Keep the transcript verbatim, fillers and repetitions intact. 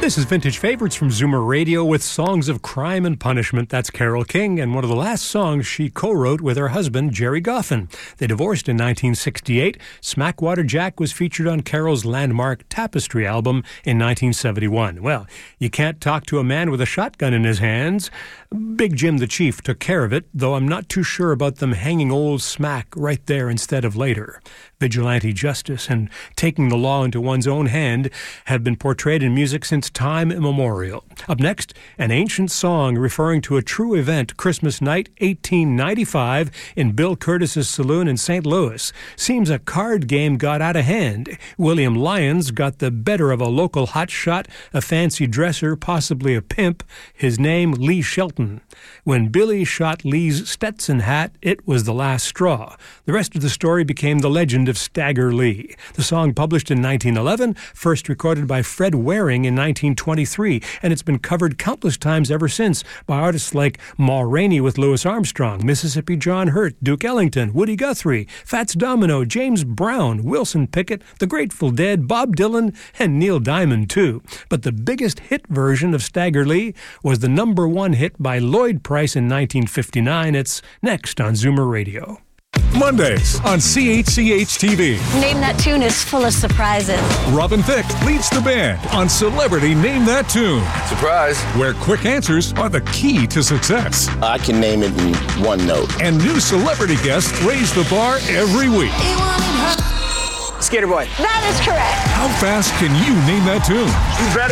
This is Vintage Favorites from Zoomer Radio with songs of crime and punishment. That's Carole King, and one of the last songs she co-wrote with her husband, Jerry Goffin. They divorced in nineteen sixty-eight. Smackwater Jack was featured on Carole's landmark Tapestry album in nineteen seventy-one. Well, you can't talk to a man with a shotgun in his hands. Big Jim the Chief took care of it, though I'm not too sure about them hanging old Smack right there instead of later. Vigilante justice and taking the law into one's own hand have been portrayed in music since time immemorial. Up next, an ancient song referring to a true event, Christmas night, eighteen ninety-five, in Bill Curtis's saloon in Saint Louis. Seems a card game got out of hand. William Lyons got the better of a local hotshot, a fancy dresser, possibly a pimp, his name Lee Shelton. When Billy shot Lee's Stetson hat, it was the last straw. The rest of the story became the legend of Stagger Lee. The song, published in nineteen eleven, first recorded by Fred Waring in nineteen twenty-three, and it's been covered countless times ever since by artists like Ma Rainey with Louis Armstrong, Mississippi John Hurt, Duke Ellington, Woody Guthrie, Fats Domino, James Brown, Wilson Pickett, The Grateful Dead, Bob Dylan, and Neil Diamond, too. But the biggest hit version of Stagger Lee was the number one hit by Lloyd Price in nineteen fifty-nine. It's next on Zoomer Radio. Mondays on C H C H T V. Name That Tune is full of surprises. Robin Thicke leads the band on Celebrity Name That Tune. Surprise. Where quick answers are the key to success. I can name it in one note. And new celebrity guests raise the bar every week. Skater Boy. That is correct. How fast can you name that tune? You better